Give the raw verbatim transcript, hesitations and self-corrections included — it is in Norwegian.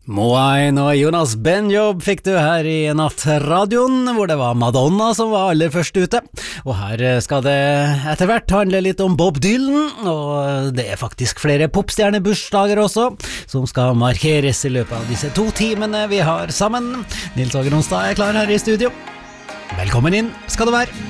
Moain og Jonas Benjob fikk du her i Nattradioen, hvor det var Madonna som var aller først ute. Og her skal det etter hvert handle litt om Bob Dylan, og det er faktisk flere popstjernebursdager også, som skal markeres i løpet av disse to timene vi har sammen. Nils Åger Onsdag er klar her i studio. Velkommen inn skal du være.